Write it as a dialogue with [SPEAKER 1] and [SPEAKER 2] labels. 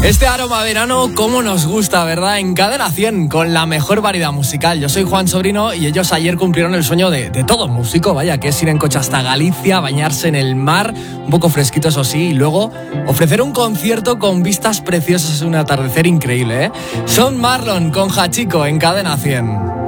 [SPEAKER 1] Este aroma verano, cómo nos gusta, ¿verdad? En Cadena 100, con la mejor variedad musical. Yo soy Juan Sobrino y ellos ayer cumplieron el sueño de todo músico, vaya, que es ir en coche hasta Galicia, bañarse en el mar, un poco fresquito eso sí, y luego ofrecer un concierto con vistas preciosas, un atardecer increíble, ¿eh? Son Marlon con Hachiko en Cadena 100.